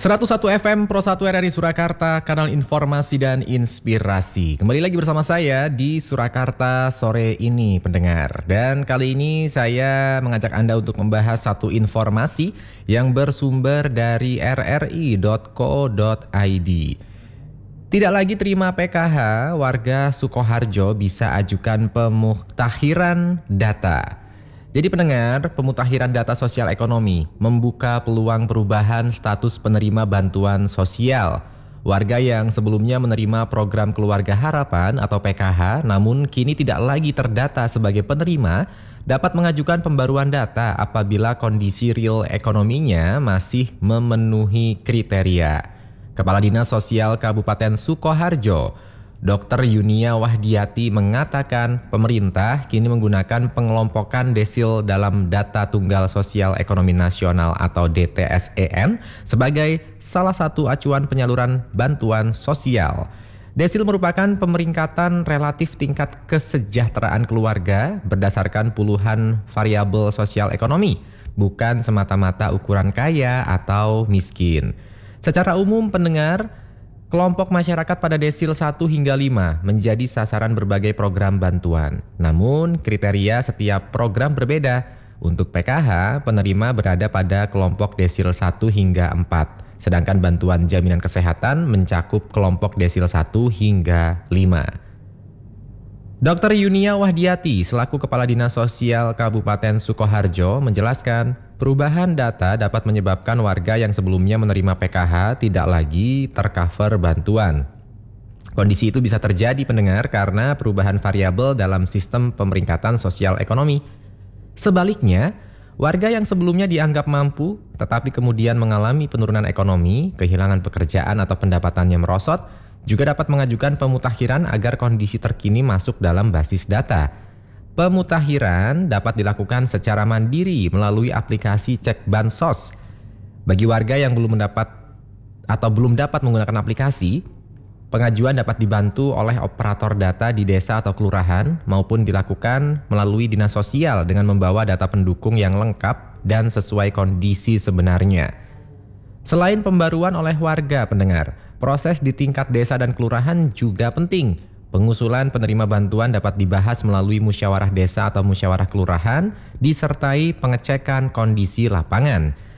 101 FM Pro 1 RRI Surakarta, kanal informasi dan inspirasi. Kembali lagi bersama saya di Surakarta sore ini, pendengar. Dan kali ini saya mengajak Anda untuk membahas satu informasi yang bersumber dari rri.co.id. Tidak lagi terima PKH, warga Sukoharjo bisa ajukan pemuktahiran data. Jadi pendengar, pemutahiran data sosial ekonomi membuka peluang perubahan status penerima bantuan sosial. Warga yang sebelumnya menerima program Keluarga Harapan atau PKH namun kini tidak lagi terdata sebagai penerima dapat mengajukan pembaruan data apabila kondisi real ekonominya masih memenuhi kriteria. Kepala Dinas Sosial Kabupaten Sukoharjo, Dr. Yunia Wahdiati mengatakan pemerintah kini menggunakan pengelompokan desil dalam Data Tunggal Sosial Ekonomi Nasional atau DTSEN sebagai salah satu acuan penyaluran bantuan sosial. Desil merupakan pemeringkatan relatif tingkat kesejahteraan keluarga berdasarkan puluhan variabel sosial ekonomi, bukan semata-mata ukuran kaya atau miskin. Secara umum pendengar, kelompok masyarakat pada desil 1 hingga 5 menjadi sasaran berbagai program bantuan. Namun, kriteria setiap program berbeda. Untuk PKH, penerima berada pada kelompok desil 1 hingga 4. Sedangkan bantuan jaminan kesehatan mencakup kelompok desil 1 hingga 5. Dr. Yunia Wahdiati, selaku Kepala Dinas Sosial Kabupaten Sukoharjo, menjelaskan perubahan data dapat menyebabkan warga yang sebelumnya menerima PKH tidak lagi tercover bantuan. Kondisi itu bisa terjadi pendengar karena perubahan variabel dalam sistem pemeringkatan sosial ekonomi. Sebaliknya, warga yang sebelumnya dianggap mampu tetapi kemudian mengalami penurunan ekonomi, kehilangan pekerjaan atau pendapatannya merosot, juga dapat mengajukan pemutakhiran agar kondisi terkini masuk dalam basis data. Pemutakhiran dapat dilakukan secara mandiri melalui aplikasi Cek Bansos. Bagi warga yang belum dapat menggunakan aplikasi, pengajuan dapat dibantu oleh operator data di desa atau kelurahan maupun dilakukan melalui dinas sosial dengan membawa data pendukung yang lengkap dan sesuai kondisi sebenarnya. Selain pembaruan oleh warga pendengar, proses di tingkat desa dan kelurahan juga penting. Pengusulan penerima bantuan dapat dibahas melalui musyawarah desa atau musyawarah kelurahan, disertai pengecekan kondisi lapangan.